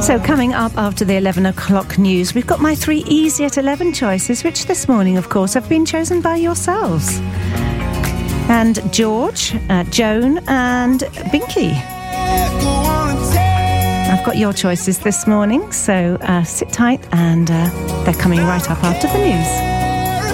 So coming up after the 11 o'clock news, we've got my 3 easy at 11 choices, which this morning, of course, have been chosen by yourselves. And George, Joan and Binky. I've got your choices this morning, so sit tight, and they're coming right up after the news.